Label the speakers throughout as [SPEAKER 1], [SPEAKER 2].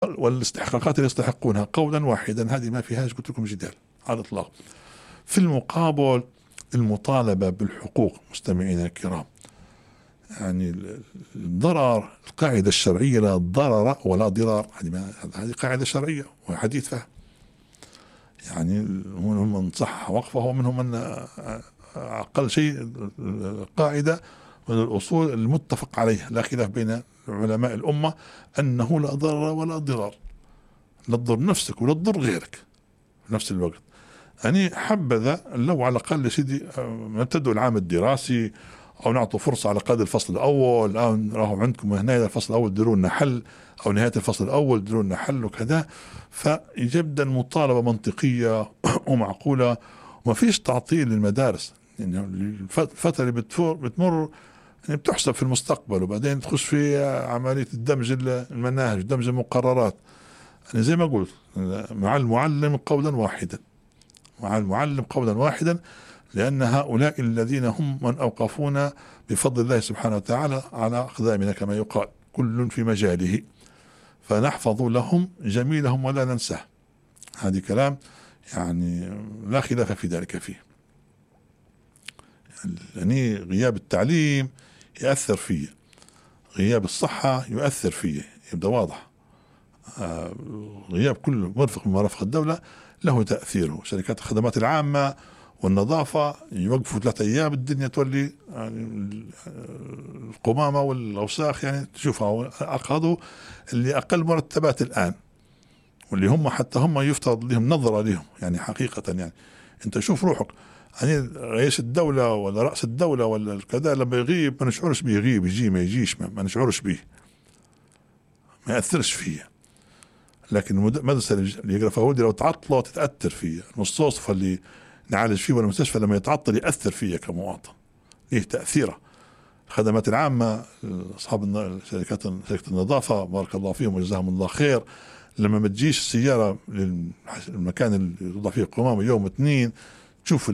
[SPEAKER 1] والاستحقاقات اللي يستحقونها قولا واحدا، هذه ما فيهاش قلت لكم جدال على الإطلاق. في المقابل المطالبة بالحقوق مستمعينا الكرام، يعني الضرر، القاعدة الشرعية لا ضرر ولا ضرار، هذه قاعدة شرعية وحديث فهم. يعني هم من صح وقفه ومنهم من أقل شيء قاعدة من الأصول المتفق عليها لا خلاف بين علماء الأمة أنه لا ضرر ولا ضرار، لا تضر نفسك ولا تضر غيرك في نفس الوقت. يعني حبذا لو على الأقل سيدي نبتدوا العام الدراسي أو نعطوا فرصة على قدر الفصل الأول، أو نراهم عندكم هنا الفصل الأول ديروا لنا حل، أو نهاية الفصل الأول ديروا لنا حل وكذا، فيجب المطالبة منطقية ومعقولة وما فيش تعطيل للمدارس. يعني الفترة اللي بتمر يعني بتحسب في المستقبل، وبعدين تخش في عملية الدمج المناهج ودمج المقررات. يعني زي ما قلت مع المعلم قولا واحدا، مع المعلم قولا واحدا، لأن هؤلاء الذين هم من أوقفونا بفضل الله سبحانه وتعالى على أقدامنا كما يقال، كل في مجاله، فنحفظ لهم جميلهم ولا ننساه. هذه كلام يعني لا خلاف في ذلك فيه. يعني غياب التعليم يأثر فيه، غياب الصحة يؤثر فيه، يبدأ واضح. غياب كل مرفق من مرافق الدولة له تأثيره. شركات الخدمات العامة والنظافة يوقفوا 3 أيام الدنيا تولي يعني القمامة والأوساخ، يعني تشوفها. أخذوا اللي أقل مرتبات الآن، واللي هم حتى هم يفترض لهم نظرة لهم، يعني حقيقة يعني أنت شوف روحك، يعني رئيس الدولة ولا رأس الدولة ولا كذا لما يغيب ما نشعرش بيه، يغيب يجي ما يجيش ما نشعرش بيه، ما يأثرش فيه. لكن المدرسة اللي يقرأ فهودي لو تعطله تتأثر فيه، المستوصف اللي نعالج فيه ولا المستشفى لما يتعطل يأثر فيه كمواطن، ليه تأثيره. الخدمات العامة أصحاب شركة النظافة بارك الله فيهم وجزاهم الله خير، لما ما تجيش السيارة للمكان اللي يوضع فيه القمامة يوم 2 تشوف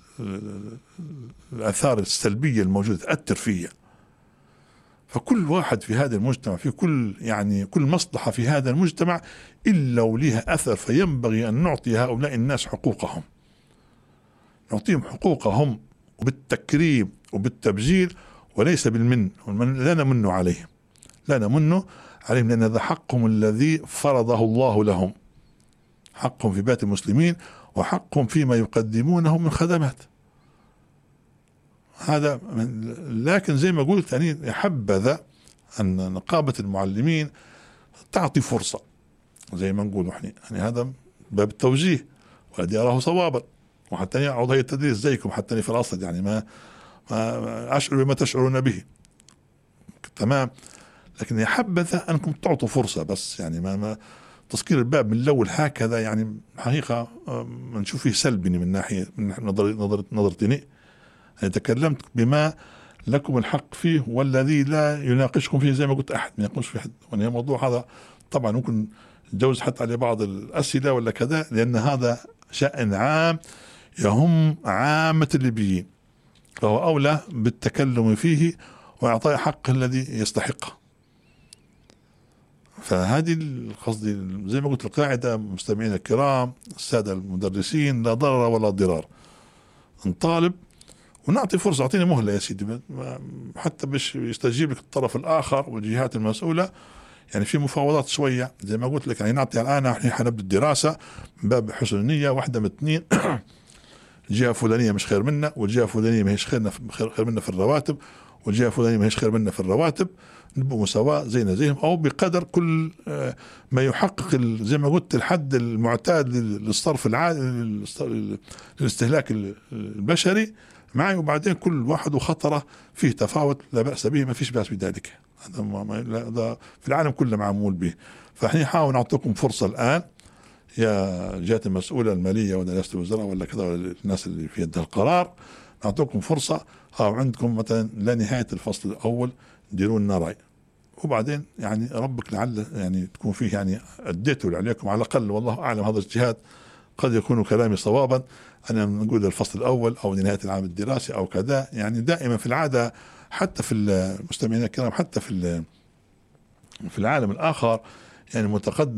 [SPEAKER 1] الآثار السلبية الموجودة تأثر فيها. فكل واحد في هذا المجتمع، في كل مصلحة في هذا المجتمع إلا وليها أثر، فينبغي أن نعطي هؤلاء الناس حقوقهم، نعطيهم حقوقهم وبالتكريم وبالتبجيل وليس بالمن. لا نمن عليهم، لا نمن عليهم، لأن هذا حقهم الذي فرضه الله لهم، حقهم في بيت المسلمين وحقهم فيما يقدمونه من خدمات. هذا لكن زي ما قلت يعني حبذا أن نقابة المعلمين تعطي فرصة زي ما نقول احنا، يعني هذا باب التوجيه والذي أراه صوابا، وحتى يعود هي التدريس زيكم حتى في الأصل، يعني ما أشعر بما تشعرون به تمام. لكن حبذا أنكم تعطوا فرصة بس، يعني ما تسكير الباب من الأول هكذا، يعني حقيقة نشوف فيه سلبي من ناحية من نظرتني. يعني تكلمت بما لكم الحق فيه والذي لا يناقشكم فيه زي ما قلت أحد ما يقومش في حد. يعني الموضوع هذا طبعا ممكن نجوز حتى على بعض الأسئلة ولا كذا، لأن هذا شأن عام يهم عامة الليبيين، فهو أولى بالتكلم فيه وإعطاء حقه الذي يستحقه. فهذه القصد زي ما قلت القاعدة مستمعين الكرام السادة المدرسين، لا ضرر ولا ضرار. نطالب ونعطي فرصة، أعطيني مهلة يا سيدي حتى باش يستجيب لك الطرف الآخر والجهات المسؤولة. يعني في مفاوضات شوية زي ما قلت لك، يعني نعطي الآن احنا حنبدأ الدراسة من باب حسن النية، واحدة من 2 الجهة الفلانية مش خير منا، والجهة الفلانية ما هيش خير منا في الرواتب، والجهة الفلانية ما هيش خير منا في الرواتب، نبقوا مساواة زينا زيهم، أو بقدر كل ما يحقق زي ما قلت الحد المعتاد للصرف العادي للاستهلاك البشري معي، وبعدين كل واحد وخطره فيه تفاوت لا بأس به، ما فيش بأس بذلك، هذا في العالم كله معمول به. فاحنا نحاول نعطيكم فرصة الآن يا جهات المسؤولة المالية ولا رئاسة الوزراء ولا كذا ولا الناس اللي في يدها القرار، نعطيكم فرصة أو عندكم مثلا لنهاية الفصل الأول ديروا لنا رأي، وبعدين يعني ربك لعل يعني تكون فيه يعني أديتوا اللي عليكم على الأقل، والله أعلم هذا الاجتهاد قد يكون كلامي صوابا، أنا نقول الفصل الأول أو نهاية العام الدراسي أو كذا. يعني دائما في العادة حتى في المستمعين الكرام حتى في العالم الآخر يعني متقدم